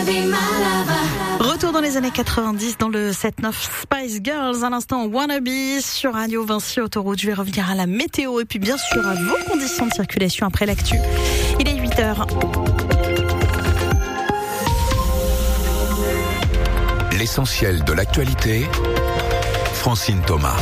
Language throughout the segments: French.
Retour dans les années 90 dans le 7-9 Spice Girls. À l'instant, Wannabe sur Radio Vinci Autoroute. Je vais revenir à la météo et puis bien sûr à vos conditions de circulation après l'actu. Il est 8h. L'essentiel de l'actualité, Francine Thomas.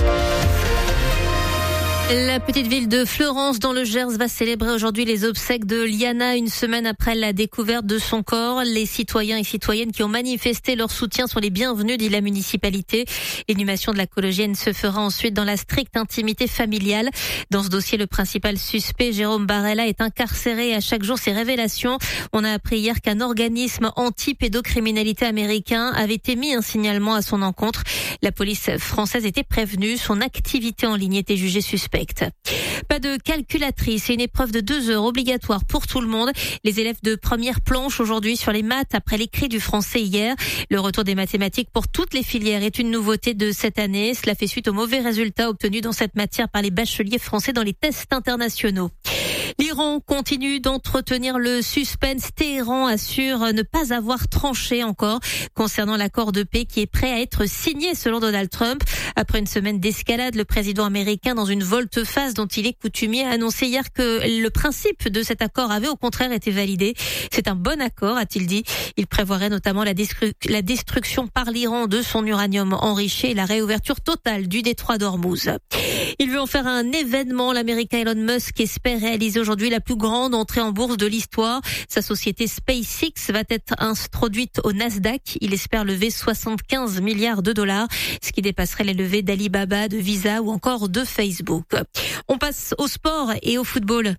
La petite ville de Fleurance dans le Gers va célébrer aujourd'hui les obsèques de Liana, une semaine après la découverte de son corps. Les citoyens et citoyennes qui ont manifesté leur soutien sont les bienvenus, dit la municipalité. L'inhumation de la collégien se fera ensuite dans la stricte intimité familiale. Dans ce dossier, le principal suspect, Jérôme Barella, est incarcéré et à chaque jour ses révélations. On a appris hier qu'un organisme anti-pédocriminalité américain avait émis un signalement à son encontre. La police française était prévenue. Son activité en ligne était jugée suspecte. Pas de calculatrice et une épreuve de 2 heures obligatoire pour tout le monde. Les élèves de première planche aujourd'hui sur les maths après l'écrit du français hier. Le retour des mathématiques pour toutes les filières est une nouveauté de cette année. Cela fait suite aux mauvais résultats obtenus dans cette matière par les bacheliers français dans les tests internationaux. L'Iran continue d'entretenir le suspense. Téhéran assure ne pas avoir tranché encore concernant l'accord de paix qui est prêt à être signé selon Donald Trump. Après une semaine d'escalade, le président américain, dans une volte-face dont il est coutumier, a annoncé hier que le principe de cet accord avait au contraire été validé. C'est un bon accord, a-t-il dit. Il prévoirait notamment la destruction par l'Iran de son uranium enrichi et la réouverture totale du détroit d'Ormuz. Il veut en faire un événement. L'Américain Elon Musk espère réaliser aujourd'hui la plus grande entrée en bourse de l'histoire. Sa société SpaceX va être introduite au Nasdaq. Il espère lever 75 milliards de dollars, ce qui dépasserait les levées d'Alibaba, de Visa ou encore de Facebook. On passe au sport et au football.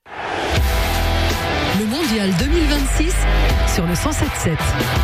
Le Mondial 2026 sur le 107.7.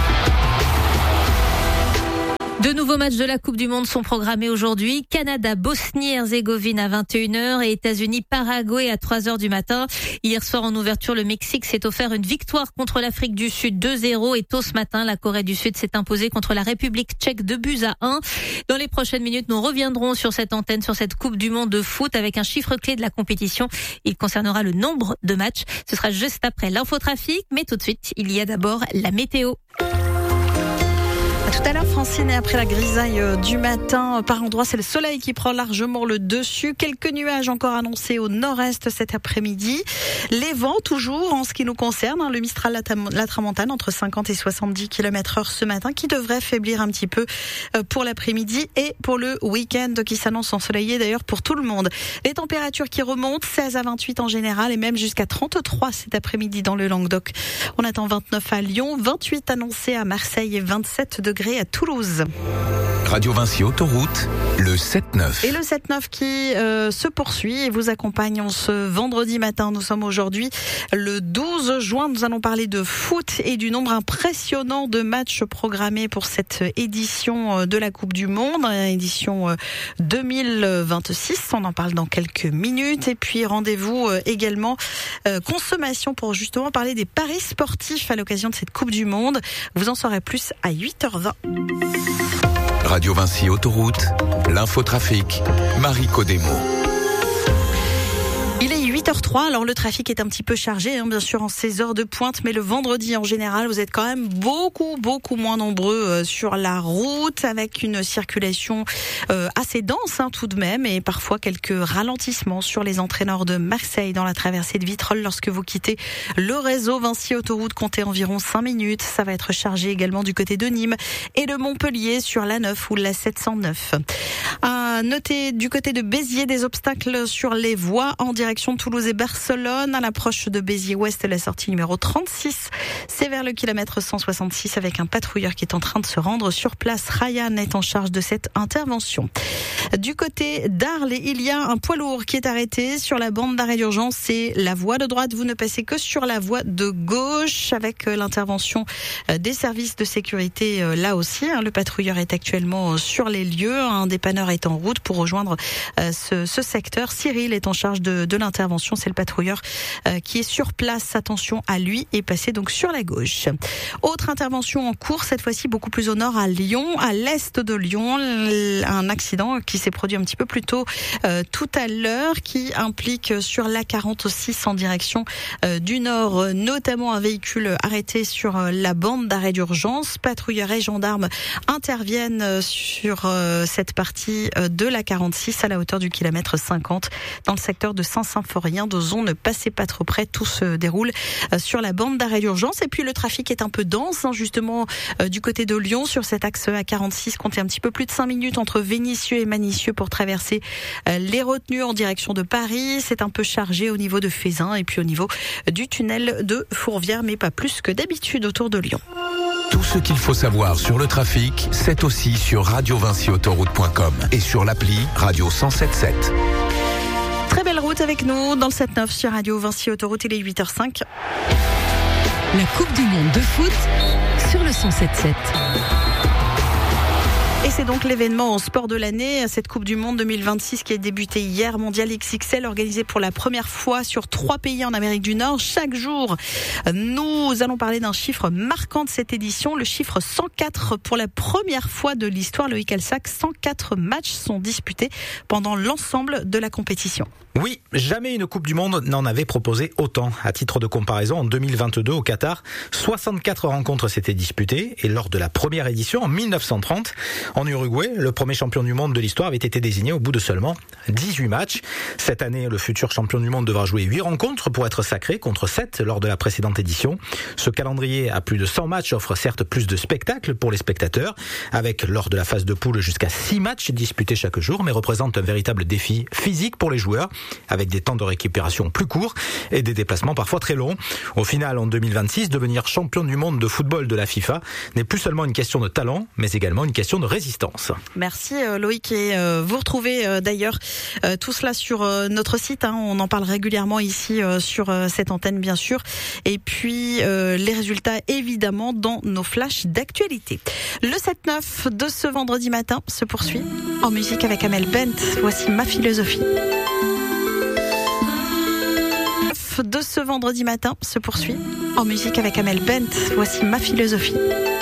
De nouveaux matchs de la Coupe du Monde sont programmés aujourd'hui. Canada, Bosnie-Herzégovine à 21h et États-Unis-Paraguay à 3h du matin. Hier soir en ouverture, le Mexique s'est offert une victoire contre l'Afrique du Sud 2-0 et tôt ce matin, la Corée du Sud s'est imposée contre la République tchèque 2-1. Dans les prochaines minutes, nous reviendrons sur cette antenne, sur cette Coupe du Monde de foot avec un chiffre clé de la compétition. Il concernera le nombre de matchs. Ce sera juste après l'infotrafic, mais tout de suite, il y a d'abord la météo. Tout à l'heure, Francine, et après la grisaille du matin, par endroits, c'est le soleil qui prend largement le dessus. Quelques nuages encore annoncés au nord-est cet après-midi. Les vents, toujours, en ce qui nous concerne, le Mistral, la Tramontane, entre 50 et 70 km/h ce matin, qui devrait faiblir un petit peu pour l'après-midi et pour le week-end, qui s'annonce ensoleillé d'ailleurs pour tout le monde. Les températures qui remontent, 16 à 28 en général, et même jusqu'à 33 cet après-midi dans le Languedoc. On attend 29 à Lyon, 28 annoncés à Marseille et 27 degrés à Toulouse. Radio Vinci Autoroute, le 7-9. Et le 7-9 qui se poursuit et vous accompagne ce vendredi matin. Nous sommes aujourd'hui le 12 juin. Nous allons parler de foot et du nombre impressionnant de matchs programmés pour cette édition de la Coupe du Monde, édition 2026. On en parle dans quelques minutes. Et puis rendez-vous également consommation pour justement parler des paris sportifs à l'occasion de cette Coupe du Monde. Vous en saurez plus à 8h20. Radio Vinci Autoroute, l'infotrafic, Marie Codemo. Il est 8h03, alors le trafic est un petit peu chargé, bien sûr en ces heures de pointe, mais le vendredi en général, vous êtes quand même beaucoup moins nombreux sur la route, avec une circulation assez dense tout de même, et parfois quelques ralentissements sur les entrées nord de Marseille dans la traversée de Vitrolles. Lorsque vous quittez le réseau Vinci Autoroute, comptez environ 5 minutes. Ça va être chargé également du côté de Nîmes et de Montpellier sur la 9 ou la 709. À noter du côté de Béziers des obstacles sur les voies en direction de Toulouse et Barcelone. À l'approche de Béziers-Ouest, la sortie numéro 36. C'est vers le kilomètre 166 avec un patrouilleur qui est en train de se rendre sur place. Ryan est en charge de cette intervention. Du côté d'Arles, il y a un poids lourd qui est arrêté sur la bande d'arrêt d'urgence. C'est la voie de droite. Vous ne passez que sur la voie de gauche avec l'intervention des services de sécurité là aussi. Le patrouilleur est actuellement sur les lieux. Un dépanneur est en route pour rejoindre ce secteur. Cyril est en charge de l'intervention attention, c'est le patrouilleur qui est sur place. Attention à lui et passez donc sur la gauche. Autre intervention en cours, cette fois-ci beaucoup plus au nord à Lyon, à l'est de Lyon. Un accident qui s'est produit un petit peu plus tôt tout à l'heure qui implique sur l'A46 en direction du nord, notamment un véhicule arrêté sur la bande d'arrêt d'urgence. Patrouilleurs et gendarmes interviennent sur cette partie de l'A46 à la hauteur du kilomètre 50 dans le secteur de Saint-Symphorien. Dozon, ne passez pas trop près, tout se déroule sur la bande d'arrêt d'urgence. Et puis le trafic est un peu dense, justement du côté de Lyon sur cet axe A46. Comptez un petit peu plus de 5 minutes entre Vénissieux et Manicieux pour traverser les retenues en direction de Paris. C'est un peu chargé au niveau de Fézin et puis au niveau du tunnel de Fourvière, mais pas plus que d'habitude autour de Lyon. Tout ce qu'il faut savoir sur le trafic, c'est aussi sur radiovinciautoroute.com et sur l'appli Radio 107.7. Très belle route avec nous dans le 7-9 sur Radio Vinci Autoroute, il est 8h05. La Coupe du Monde de foot sur le 107.7. Et c'est donc l'événement en sport de l'année, cette Coupe du Monde 2026 qui a débuté hier, Mondial XXL, organisé pour la première fois sur 3 pays en Amérique du Nord. Chaque jour, nous allons parler d'un chiffre marquant de cette édition, le chiffre 104 pour la première fois de l'histoire. Loïc Alsac, 104 matchs sont disputés pendant l'ensemble de la compétition. Oui, jamais une Coupe du Monde n'en avait proposé autant. À titre de comparaison, en 2022 au Qatar, 64 rencontres s'étaient disputées et lors de la première édition en 1930, en Uruguay, le premier champion du monde de l'histoire avait été désigné au bout de seulement 18 matchs. Cette année, le futur champion du monde devra jouer 8 rencontres pour être sacré contre 7 lors de la précédente édition. Ce calendrier à plus de 100 matchs offre certes plus de spectacles pour les spectateurs, avec lors de la phase de poule jusqu'à 6 matchs disputés chaque jour, mais représente un véritable défi physique pour les joueurs, avec des temps de récupération plus courts et des déplacements parfois très longs. Au final, en 2026, devenir champion du monde de football de la FIFA n'est plus seulement une question de talent, mais également une question de résistance. Merci Loïc, et vous retrouvez d'ailleurs tout cela sur notre site, on en parle régulièrement ici sur cette antenne bien sûr, et puis les résultats évidemment dans nos flashs d'actualité. Le 7-9 de ce vendredi matin se poursuit en musique avec Amel Bent. Voici Ma philosophie. De ce vendredi matin se poursuit en musique avec Amel Bent. Voici Ma philosophie.